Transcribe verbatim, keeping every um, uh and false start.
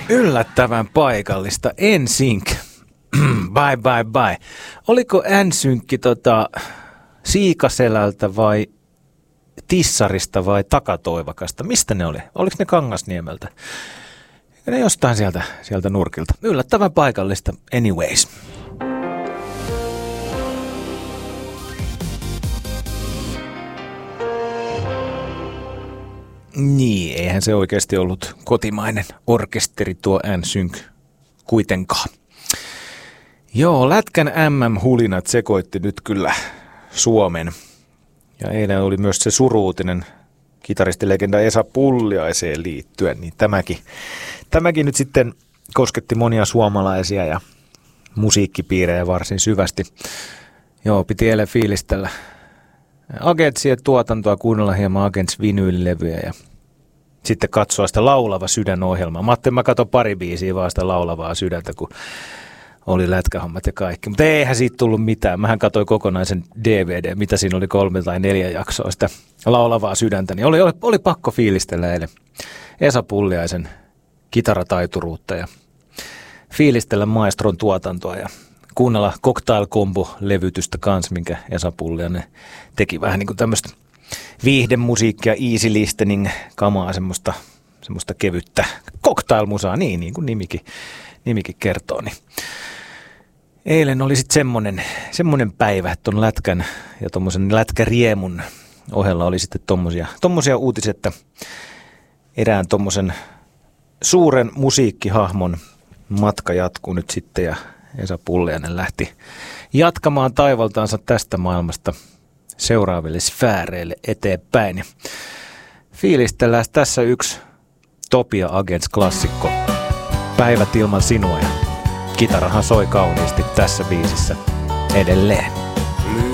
Yllättävän paikallista. N Sync. Bye bye bye. Oliko N Sync tota Siikaselältä vai Tissarista vai Takatoivakasta? Mistä ne oli? Oliko ne Kangasniemeltä? Ne jostain sieltä, sieltä nurkilta. Yllättävän paikallista. Anyways. Niin, eihän se oikeasti ollut kotimainen orkesteri tuo N Sync kuitenkaan. Joo, Lätkän M M-hulinat sekoitti nyt kyllä Suomen. Ja eilen oli myös se suruutinen kitaristilegenda Esa Pulliaiseen liittyen, niin tämäkin, tämäkin nyt sitten kosketti monia suomalaisia ja musiikkipiirejä varsin syvästi. Joo, piti eilen fiilistellä Agentsien tuotantoa, kuunnella hieman Agents vinyylilevyjä ja sitten katsoa sitä Laulava sydän-ohjelmaa. Mä ajattelin, mä katson pari biisiä vaan sitä Laulavaa sydäntä, kun oli lätkähommat ja kaikki. Mutta eihän siitä tullut mitään. Mähän katsoin kokonaisen D V D, mitä siinä oli kolme tai neljä jaksoa sitä Laulavaa sydäntä. Niin oli, oli, oli pakko fiilistellä eilen Esa Pulliaisen kitarataituruutta ja fiilistellä maestron tuotantoa ja kuunnella Cocktail Combo-levytystä kanssa, minkä Esa Pulliainen teki vähän niin kuin tämmöistä viihdemusiikkia, easy listening, kamaa, semmoista, semmoista kevyttä cocktail-musaa, niin, niin kuin nimikin, nimikin kertoo. Niin. Eilen oli sitten semmoinen, semmoinen päivä, että ton lätkän ja tommosen lätkäriemun ohella oli sitten tommosia, tommosia uutisia, että erään tommosen suuren musiikkihahmon matka jatkuu nyt sitten ja Esa Pulliainen lähti jatkamaan taivaltaansa tästä maailmasta seuraaville sfääreille eteenpäin. Fiilistellään tässä yksi Topia Agents-klassikko, Päivät ilman sinua, ja kitarahan soi kauniisti tässä biisissä edelleen.